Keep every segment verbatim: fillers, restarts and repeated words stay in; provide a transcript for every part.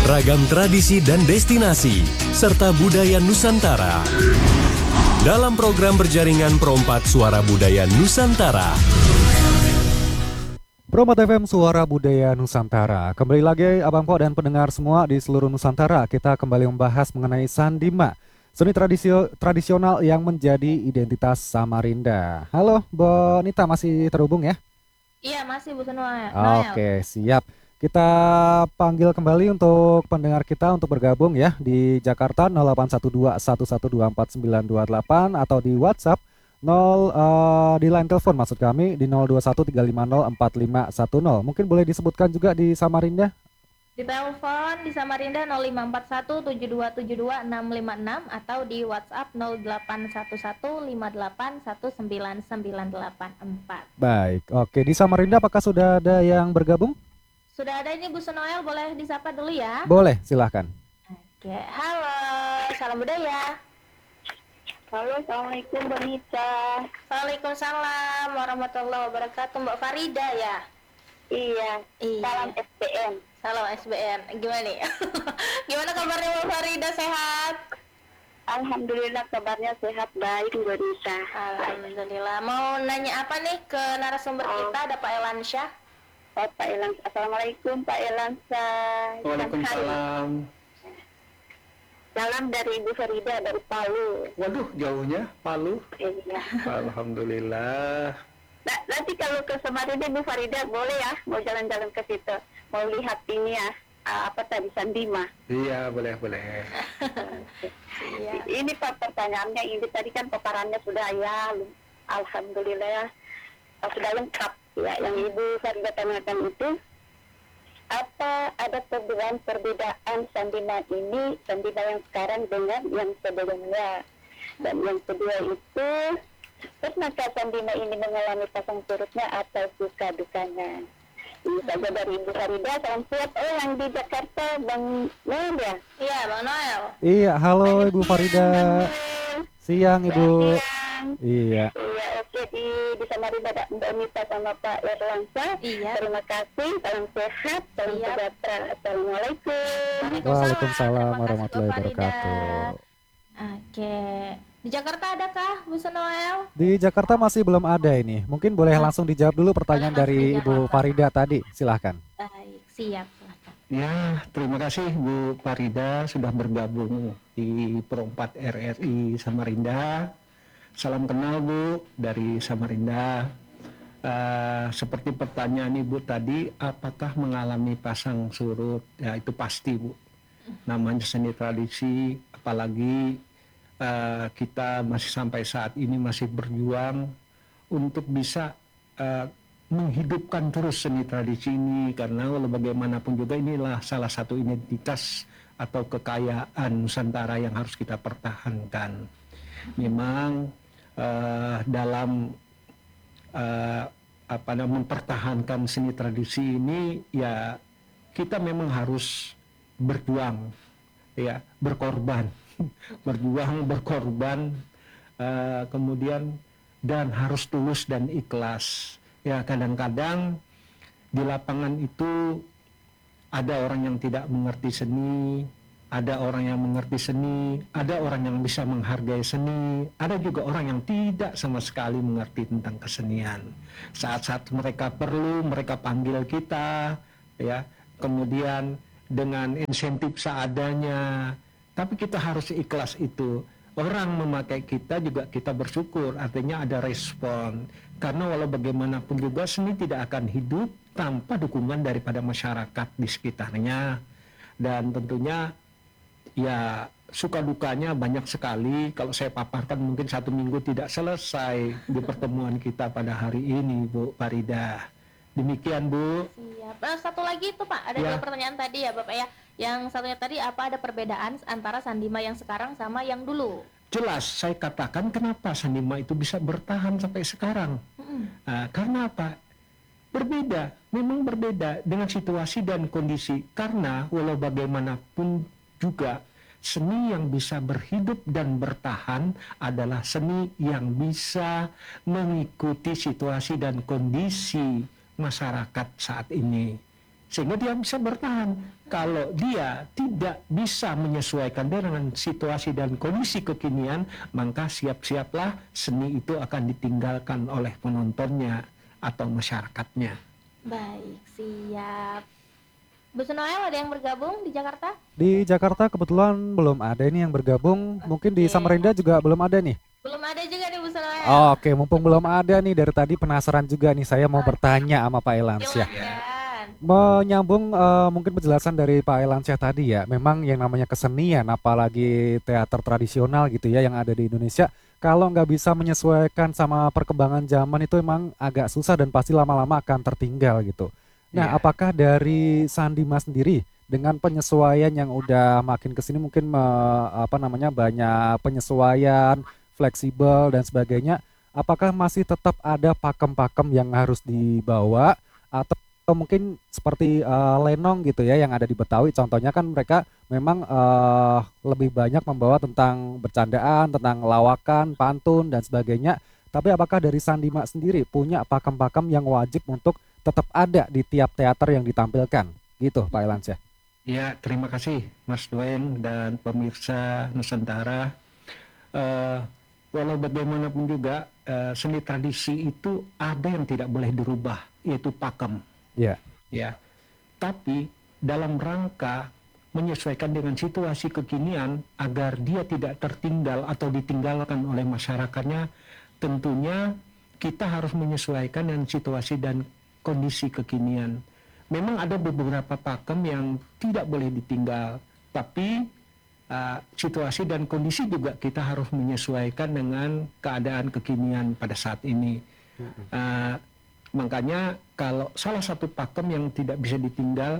ragam tradisi dan destinasi, serta budaya Nusantara. Dalam program berjaringan Perompat Suara Budaya Nusantara. Perompat F M Suara Budaya Nusantara. Kembali lagi Abang Po dan pendengar semua di seluruh Nusantara. Kita kembali membahas mengenai Sandima, seni tradisio, tradisional yang menjadi identitas Samarinda. Halo, Bonita, masih terhubung ya? Iya, masih Bu Noel. Oke, siap. Kita panggil kembali untuk pendengar kita untuk bergabung ya di Jakarta nol delapan satu dua satu satu dua empat sembilan dua delapan atau di WhatsApp nol uh, di line telepon maksud kami di nol dua satu tiga lima nol empat lima satu nol. Mungkin boleh disebutkan juga di Samarinda? Di telepon di Samarinda nol lima empat satu tujuh dua tujuh dua enam lima enam atau di WhatsApp nol delapan satu satu lima delapan satu sembilan sembilan delapan empat. Baik, oke, di Samarinda apakah sudah ada yang bergabung? Sudah ada ini Bu Noel, boleh disapa dulu ya? Boleh, silahkan. Oke, halo, salam budaya. Halo, Assalamualaikum Bonita. Waalaikumsalam warahmatullahi wabarakatuh. Mbak Farida ya? Iya, Iya. salam S B M. Salam S B M. Gimana nih? Gimana kabarnya Mbak Farida, sehat? Alhamdulillah kabarnya sehat, baik Bonita. Alhamdulillah. Mau nanya apa nih ke narasumber Oh. kita, ada Pak Elansyah? Oh, Pak Elan, Assalamualaikum Pak Elansa. Waalaikumsalam. Salam dari Ibu Farida dari Palu. Waduh, jauhnya Palu. Iya. Alhamdulillah. Nah, nanti kalau ke Samarinda Ibu Farida boleh ya, mau jalan-jalan ke situ, mau lihat ini ya, ah, apa tadi Sandima. Iya, boleh boleh. Iya. Ini Pak pertanyaannya ini tadi kan paparannya sudah ya, alhamdulillah ya, ah, sudah lengkap ya. Yang Ibu Farida tanyakan itu, apa ada perbedaan perbedaan Sandima ini, Sandima yang sekarang dengan yang sebelumnya? Dan yang kedua itu, pernahkah Sandima ini mengalami pasang surutnya atau suka dukanya? Ini saja dari Ibu Farida. Salam sehat. Oh, yang di Jakarta Bang Noel ya? Iya, Bang Noel. Iya, halo Ibu Farida. Siang Ibu. Siang. Iya. Iya, oke, di di Samarinda ada Mbak Nita sama Pak Erlangsa. Iya. Terima kasih. Salam sehat. Salam Iya. sejahtera. Assalamualaikum. Waalaikumsalam Terima kasih, warahmatullahi Mbak Farida. wabarakatuh. Oke. Di Jakarta adakah Bu Noel? Di Jakarta masih belum ada ini. Mungkin boleh langsung dijawab dulu pertanyaan Boleh langsung dari di Ibu Jakarta. Farida tadi. Silahkan. Baik, siap. Silakan. Ya, terima kasih Bu Farida sudah bergabung di Perompat R R I Samarinda. Salam kenal Bu dari Samarinda. Eh, seperti pertanyaan Ibu tadi, apakah mengalami pasang surut? Ya, itu pasti Bu. Namanya seni tradisi, apalagi eh, kita masih sampai saat ini masih berjuang untuk bisa eh, menghidupkan terus seni tradisi ini, karena walau bagaimanapun juga inilah salah satu identitas atau kekayaan Nusantara yang harus kita pertahankan. Memang eh, dalam eh, apa namanya mempertahankan seni tradisi ini ya kita memang harus berjuang, ya berkorban, berjuang berkorban, eh, kemudian dan harus tulus dan ikhlas. Ya kadang-kadang di lapangan itu ada orang yang tidak mengerti seni, ada orang yang mengerti seni, ada orang yang bisa menghargai seni, ada juga orang yang tidak sama sekali mengerti tentang kesenian. Saat-saat mereka perlu, mereka panggil kita, ya, kemudian dengan insentif seadanya, tapi kita harus ikhlas itu. Orang memakai kita juga kita bersyukur, artinya ada respon. Karena walau bagaimanapun juga seni tidak akan hidup tanpa dukungan daripada masyarakat di sekitarnya. Dan tentunya ya suka dukanya banyak sekali. Kalau saya paparkan mungkin satu minggu tidak selesai di pertemuan kita pada hari ini, Bu Farida. Demikian Bu. Siap. Nah, satu lagi itu Pak, ada Ya. dua pertanyaan tadi ya Bapak ya. Yang satunya tadi, apa ada perbedaan antara Sandima yang sekarang sama yang dulu? Jelas saya katakan kenapa Sandima itu bisa bertahan sampai sekarang. Mm-mm. Nah, karena apa? Berbeda, memang berbeda dengan situasi dan kondisi. Karena walau bagaimanapun juga seni yang bisa berhidup dan bertahan adalah seni yang bisa mengikuti situasi dan kondisi masyarakat saat ini. sehingga dia bisa bertahan. Kalau dia tidak bisa menyesuaikan dengan situasi dan kondisi kekinian, maka siap-siaplah seni itu akan ditinggalkan oleh penontonnya atau masyarakatnya. Baik, siap. Bu Sunoel ada yang bergabung di Jakarta? Di Jakarta kebetulan belum ada ini yang bergabung. Mungkin di Oke. Samarinda juga belum ada nih. Belum ada juga nih Bu Sunoel. Oh, Oke, mumpung belum ada nih, dari tadi penasaran juga nih, saya mau bertanya sama Pak Elansyah. Silakan. Menyambung eh, mungkin penjelasan dari Pak Elansyah tadi ya, memang yang namanya kesenian, apalagi teater tradisional gitu ya yang ada di Indonesia, kalau nggak bisa menyesuaikan sama perkembangan zaman itu emang agak susah dan pasti lama-lama akan tertinggal gitu. Nah, Iya. apakah dari Sandima sendiri dengan penyesuaian yang udah makin kesini mungkin me- apa namanya banyak penyesuaian, fleksibel dan sebagainya, apakah masih tetap ada pakem-pakem yang harus dibawa atau mungkin seperti eh, lenong gitu ya yang ada di Betawi, contohnya kan mereka memang eh, lebih banyak membawa tentang bercandaan, tentang lawakan, pantun dan sebagainya. Tapi apakah dari Sandima sendiri punya pakem-pakem yang wajib untuk tetap ada di tiap teater yang ditampilkan? Gitu, Pak Elansyah. Ya, terima kasih Mas Duen dan pemirsa Nusantara. Eh, walau bagaimanapun juga, eh, seni tradisi itu ada yang tidak boleh dirubah, yaitu pakem. Ya, Ya, tapi dalam rangka menyesuaikan dengan situasi kekinian agar dia tidak tertinggal atau ditinggalkan oleh masyarakatnya, tentunya kita harus menyesuaikan dengan situasi dan kondisi kekinian. Memang ada beberapa pakem yang tidak boleh ditinggal, tapi uh, situasi dan kondisi juga kita harus menyesuaikan dengan keadaan kekinian pada saat ini. Uh, makanya kalau salah satu pakem yang tidak bisa ditinggal,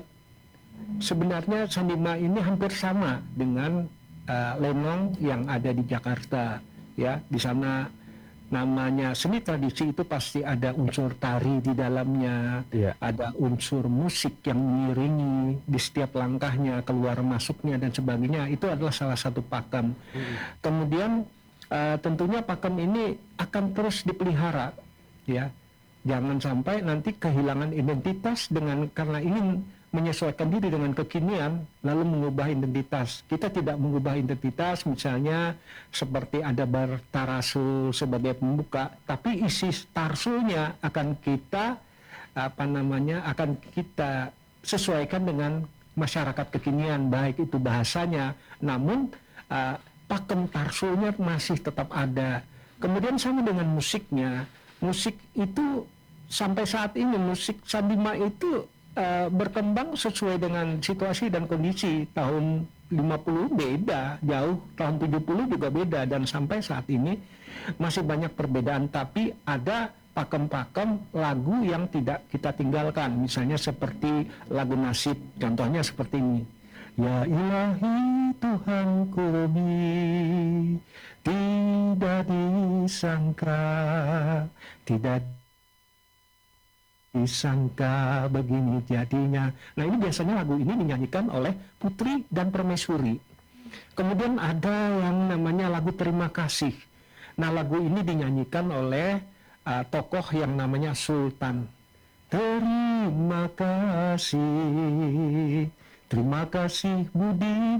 sebenarnya Sandima ini hampir sama dengan uh, lenong yang ada di Jakarta. Ya, di sana namanya seni tradisi itu pasti ada unsur tari di dalamnya, iya. ada unsur musik yang mengiringi di setiap langkahnya, keluar masuknya dan sebagainya. Itu adalah salah satu pakem. Kemudian uh, tentunya pakem ini akan terus dipelihara, ya. Jangan sampai nanti kehilangan identitas dengan karena ingin menyesuaikan diri dengan kekinian lalu mengubah identitas. Kita tidak mengubah identitas, misalnya seperti ada bar tarasul sebagai pembuka, tapi isi tarsulnya akan kita apa namanya akan kita sesuaikan dengan masyarakat kekinian, baik itu bahasanya, namun uh, pakem tarsulnya masih tetap ada. Kemudian sama dengan musiknya, musik itu sampai saat ini musik Sandima itu uh, berkembang sesuai dengan situasi dan kondisi. Tahun lima puluh beda jauh, tahun tujuh puluh juga beda, dan sampai saat ini masih banyak perbedaan, tapi ada pakem-pakem lagu yang tidak kita tinggalkan, misalnya seperti lagu Nasib, contohnya seperti ini. Ya ilahi Tuhanku, tidak disangka, tidak disangka begini jadinya. Nah, ini biasanya lagu ini dinyanyikan oleh putri dan permaisuri. Kemudian ada yang namanya lagu Terima Kasih. Nah, lagu ini dinyanyikan oleh uh, tokoh yang namanya Sultan. Terima kasih, terima kasih Budi.